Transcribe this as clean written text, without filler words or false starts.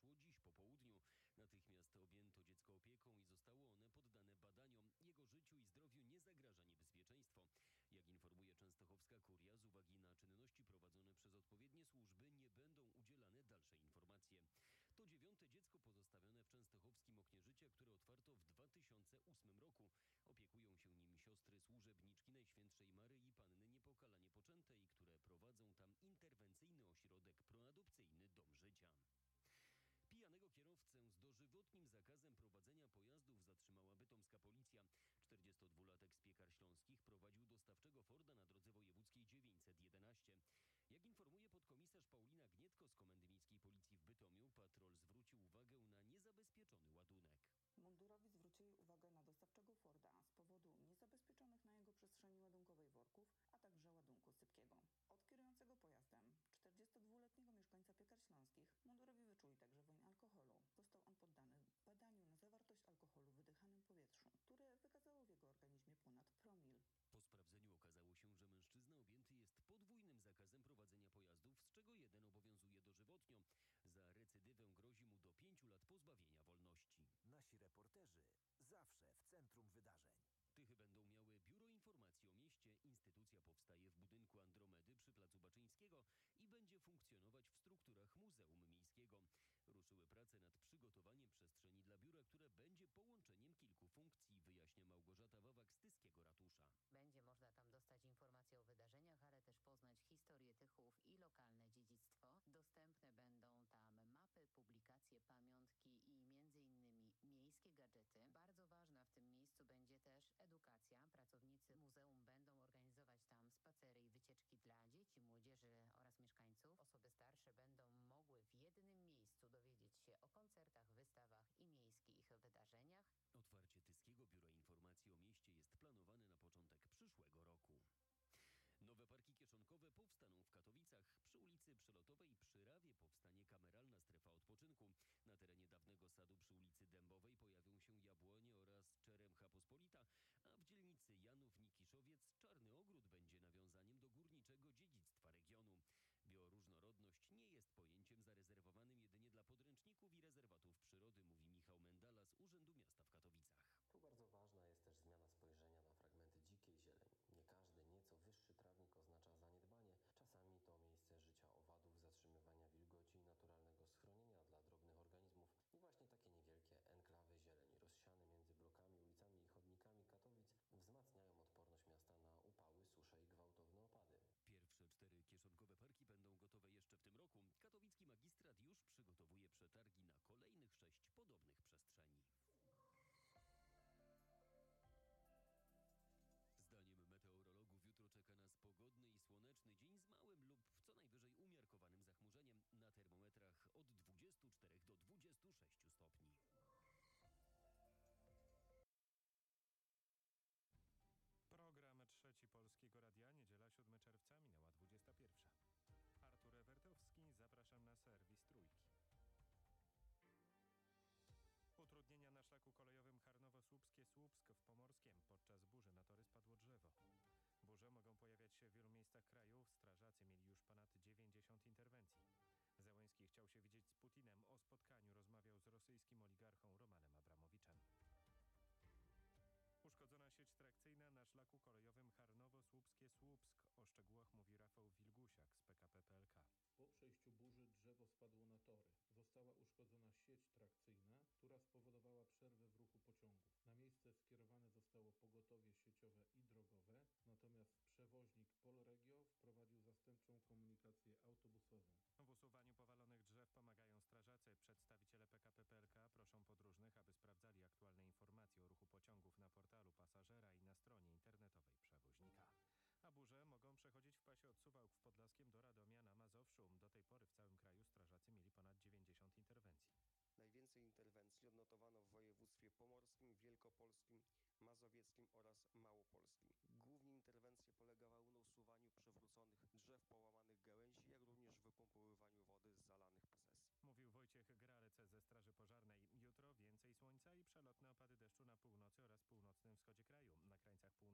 przyniosło dziś po południu. Natychmiast objęto dziecko opieką i zostało one poddane badaniom. Jego życiu i zdrowiu nie zagraża niebezpieczeństwo. Jak informuje częstochowska kuria, z uwagi na czynności prowadzone przez odpowiednie służby nie będą udzielane dalsze informacje. To 9. dziecko pozostawione w częstochowskim oknie życia, które otwarto w 2008 roku. Opiekują się nim siostry służebniczki Najświętszej Maryi Panny Niepokalanie Poczętej, które prowadzą tam interwencyjny ośrodek proadopcyjny Dom Życia. Pijanego kierowcę z dożywotnim zakazem prowadzenia pojazdów zatrzymała bytomska policja. 42-latek z Piekar Śląskich prowadził dostawczego Forda na drodze wojewódzkiej 911. Jak informuje podkomisarz Paulina Gnietko z Komendy Miejskiej Policji w Bytomiu, patrol zwrócił uwagę na niezabezpieczony ładunek. Mundurowi zwrócili uwagę na dostawczego Forda z powodu niezabezpieczonych na jego przestrzeni ładunkowej worków, a także ładunku sypkiego. Od kierującego pojazdem, 42-letniego mieszkańca Piekar Śląskich, mundurowi wyczuli także woń alkoholu. Został on poddany badaniu na zawartość alkoholu w wydychanym powietrzu, które wykazało w jego organizmie ponad promil. Po sprawdzeniu okazało się, że mężczyzna objęty jest podwójnym zakazem prowadzenia pojazdów, z czego jeden obowiązuje dożywotnio. Za recydywę grozi mu do 5 lat pozbawienia wolności. Nasi reporterzy zawsze w centrum wydarzeń. Tychy będą miały Biuro Informacji o Mieście. Instytucja powstaje w budynku Andromedy przy Placu Baczyńskiego i będzie funkcjonować w strukturach Muzeum Miejskiego. Ruszyły prace nad przygotowaniem przestrzeni dla biura, które będzie połączeniem kilku funkcji, wyjaśnia Małgorzata Wawak z Tyskiego Ratusza. Będzie można tam dostać informacje o wydarzeniach, ale też poznać historię Tychów i lokalne dziedzictwo. Dostępne będą tam mapy, publikacje, pamiątki i m.in. miejskie gadżety. Bardzo ważna w tym miejscu będzie też edukacja. Pracownicy muzeum będą organizować tam spacery i wycieczki dla dzieci, młodzieży oraz mieszkańców. Osoby starsze będą mogły w jednym miejscu dowiedzieć się o koncertach, wystawach i miejskich wydarzeniach. Otwarcie Tyskiego Biura Informacji o Mieście jest planowane na początek przyszłego roku. Nowe parki kieszonkowe powstaną w Katowicach. Przy ulicy Przelotowej przy Rawie powstanie kameralna strefa odpoczynku. Na terenie dawnego sadu przy ulicy Dębowej pojawią się jabłonie oraz Czeremcha Pospolita, a w dzielnicy Janów-Nikiszowiec Czarny Ogród będzie nawiązaniem do górniczego dziedzictwa regionu. Bioróżnorodność nie jest pojęciem zarezerwowanym jedynie dla podręczników i rezerwatów przyrody, mówi Michał Mendala z Urzędu Miasta w Katowicach. Tu bardzo ważna jest też zmiana spojrzenia na fragmenty dzikiej zieleni. Nie każdy nieco wyższy trawnik oznacza zaniedbanie. Czasami to miejsce życia owadów, zatrzymywania wilgoci i naturalnego schronienia dla drobnych organizmów. I właśnie takie niewielkie enklawy zieleni rozsiane między blokami, ulicami i chodnikami Katowic wzmacniają odporność miasta na upały, susze i gwałtowne opady. Pierwsze 4 kieszonkowe parki będą gotowe jeszcze w tym roku. Katowicki magistrat już przygotowuje przetargi na kolejnych 6 podobnych przestrzeni. Zdaniem meteorologów jutro czeka nas pogodny i słoneczny dzień z małym lub co najwyżej umiarkowanym zachmurzeniem. Na termometrach od 24 do 26 stopni. Program Trzeci Polskiego Radia, niedziela 7 czerwca, minęła 21. Artur Ewertowski, zapraszam na serwis Trójki. Utrudnienia na szlaku kolejowym Charnowo-Słupskie-Słupsk w Pomorskiem. Podczas burzy na tory spadło drzewo. Burze mogą pojawiać się w wielu miejscach kraju. Strażacy mieli już ponad 90 interwencji. Zełenski chciał się widzieć z Putinem. O spotkaniu rozmawiał z rosyjskim oligarchą Romanem Abramowiczem. Uszkodzona sieć trakcyjna na szlaku kolejowym Charnowo-Słupskie-Słupsk. O szczegółach mówi Rafał Wilgusiak z PKP PLK. Po przejściu burzy drzewo spadło na tory. Została uszkodzona sieć trakcyjna, która spowodowała przerwę w ruchu pociągów. Na miejsce skierowane zostało pogotowie sieciowe i drogowe, natomiast przewoźnik Polregio wprowadził zastępczą komunikację autobusową. W usuwaniu powalonych drzew pomagają strażacy. Przedstawiciele PKP PLK proszą podróżnych, aby sprawdzali aktualne informacje o ruchu pociągów na portalu pasażera i na stronie internetowej przewoźnika. A burze mogą przechodzić w pasie od Suwałk w Podlaskiem do Radomia na Mazowszu. Do tej pory w całym kraju strażacy mieli ponad 90 interwencji. Najwięcej interwencji odnotowano w województwie pomorskim, wielkopolskim, mazowieckim oraz małopolskim. Głównie interwencje polegały na usuwaniu przewróconych drzew, połamanych gałęzi, jak również wypompowywaniu wody z zalanych posesji. Mówił Wojciech Gralec ze Straży Pożarnej. Jutro więcej słońca i przelotne opady deszczu na północy oraz północnym wschodzie kraju. Na krańcach północnych